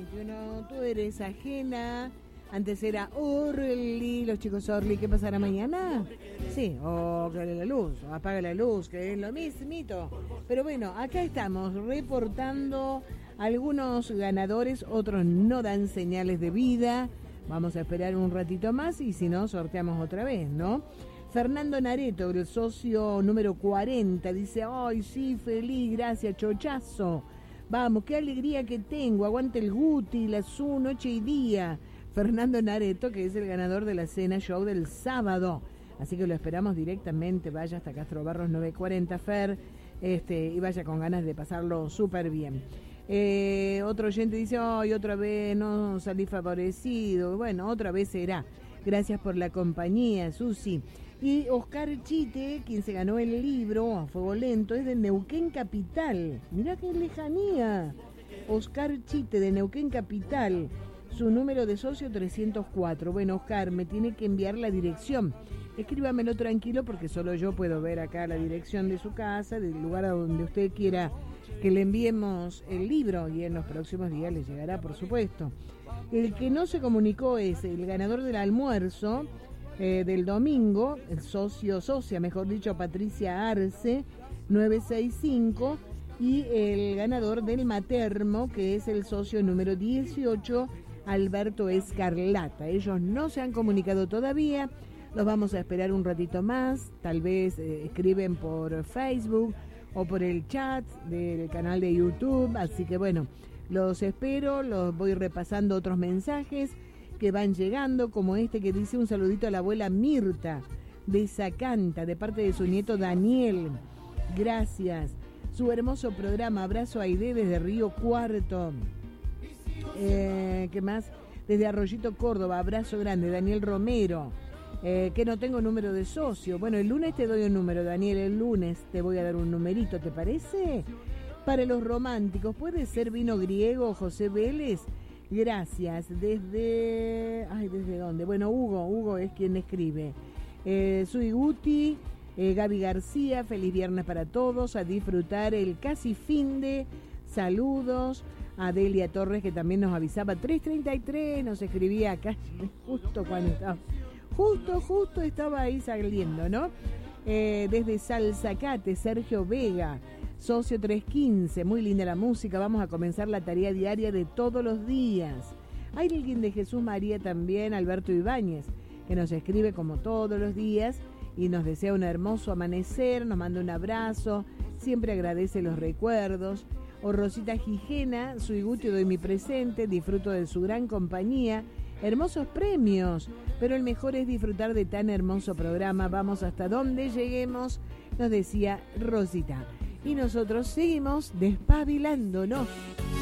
21. Tú eres ajena. Antes era Orly, los chicos Orly. ¿Qué pasará mañana? Sí, o que la luz, o apaga la luz, que es lo mismito. Pero bueno, acá estamos reportando algunos ganadores, otros no dan señales de vida. Vamos a esperar un ratito más y si no, sorteamos otra vez, ¿no? Fernando Nareto, el socio número 40, dice: ¡ay, sí, feliz, gracias, chochazo! Vamos, qué alegría que tengo, aguante el Guti, la Su, noche y día. Fernando Nareto, que es el ganador de la cena show del sábado. Así que lo esperamos directamente, vaya hasta Castro Barros 940 Fer, y vaya con ganas de pasarlo súper bien. Otro oyente dice: ¡ay, otra vez no salí favorecido! Bueno, otra vez será. Gracias por la compañía, Susi. Y Oscar Chite, quien se ganó el libro A Fuego Lento, es de Neuquén Capital. Mirá qué lejanía. Oscar Chite, de Neuquén Capital. Su número de socio 304. Bueno, Oscar, me tiene que enviar la dirección. Escríbamelo tranquilo porque solo yo puedo ver acá la dirección de su casa, del lugar a donde usted quiera que le enviemos el libro, y en los próximos días le llegará, por supuesto. El que no se comunicó es el ganador del almuerzo del domingo, el socia, mejor dicho, Patricia Arce, 965, y el ganador del matermo, que es el socio número 18, Alberto Escarlata. Ellos no se han comunicado todavía, los vamos a esperar un ratito más, tal vez escriben por Facebook o por el chat del canal de YouTube, así que bueno, los espero, los voy repasando otros mensajes que van llegando, como este que dice: un saludito a la abuela Mirta de Zacanta, de parte de su nieto Daniel. Gracias. Su hermoso programa, abrazo a Aide desde Río Cuarto. ¿Qué más? Desde Arroyito, Córdoba, abrazo grande. Daniel Romero, que no tengo número de socio. Bueno, el lunes te doy un número, Daniel, el lunes te voy a dar un numerito, ¿te parece? Para los románticos, ¿puede ser vino griego, José Vélez? Gracias. ¿Desde dónde? Bueno, Hugo es quien escribe. Soy Guti, Gaby García, feliz viernes para todos, a disfrutar el casi fin de. Saludos a Delia Torres, que también nos avisaba, 3:33, nos escribía acá, justo cuando estaba, justo estaba ahí saliendo, ¿no? Desde Salzacate, Sergio Vega, socio 315, muy linda la música, vamos a comenzar la tarea diaria de todos los días. Hay alguien de Jesús María también, Alberto Ibáñez, que nos escribe como todos los días y nos desea un hermoso amanecer, nos manda un abrazo, siempre agradece los recuerdos. O Rosita Gijena, soy Guti, doy mi presente, disfruto de su gran compañía, hermosos premios, pero el mejor es disfrutar de tan hermoso programa, vamos hasta donde lleguemos, nos decía Rosita. Y nosotros seguimos despabilándonos.